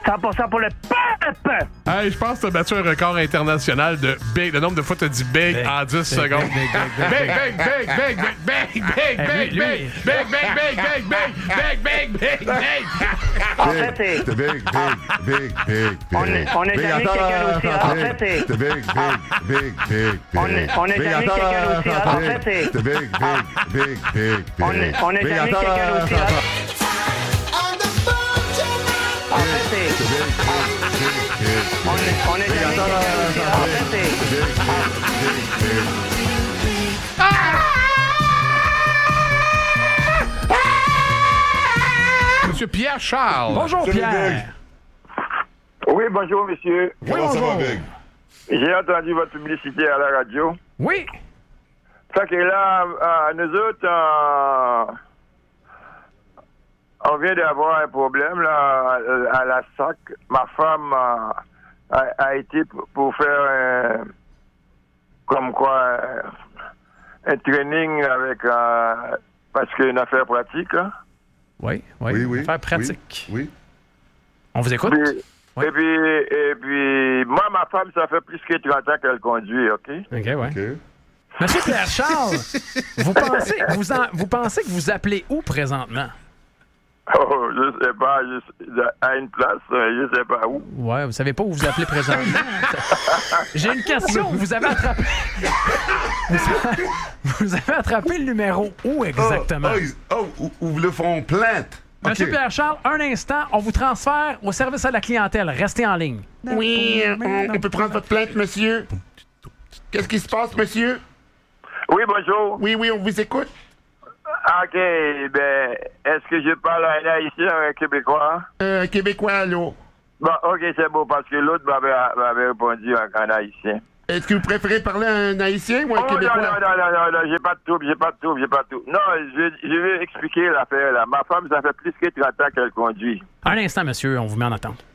100% pour le peuple! Hey, je pense que tu as battu un record international de big. Le nombre de fois que tu as dit big en 10 secondes. Big. En fait, c'est... Big. On est jamais quelqu'un aussi. En fait, c'est... Big. On est jamais quelqu'un aussi. En fait, c'est... Big. On est jamais quelqu'un aussi. En fait, c'est... On est jamais quelqu'un aussi. En fait, c'est... Monsieur Pierre Charles. Bonjour, Pierre. Oui, bonjour, monsieur. Comment ça va, Big? J'ai entendu votre publicité à la radio. Oui. Fait que là, nous autres, on vient d'avoir un problème là, à la SAC. Ma femme a été pour faire comme quoi un training avec parce qu'il y a une affaire pratique. Là. Oui. Faire pratique. Oui. On vous écoute? Et puis, moi, ma femme, ça fait plus que 30 ans qu'elle conduit, OK? OK, ouais. OK. Monsieur Pierre Charles, vous pensez que vous appelez où présentement? Oh, je sais pas, à une place, je sais pas où. Ouais, vous savez pas où vous appelez présentement. J'ai une question. Vous avez attrapé... vous avez attrapé le numéro où exactement? Où le font plainte. Monsieur OK. Pierre Charles, un instant, on vous transfère au service à la clientèle. Restez en ligne. Oui, on peut prendre votre plainte, monsieur. Qu'est-ce qui se passe, monsieur? Oui, bonjour. Oui, on vous écoute. OK, ben, est-ce que je parle à un Haïtien ou un Québécois? Québécois, allô? Bon, OK, c'est beau, parce que l'autre m'avait répondu en Haïtien. Est-ce que vous préférez parler à un Haïtien ou un Oh, Québécois? non, j'ai pas de trouble. Non, je vais expliquer l'affaire, là. Ma femme, ça fait plus que 30 ans qu'elle conduit. Un instant, monsieur, on vous met en attente.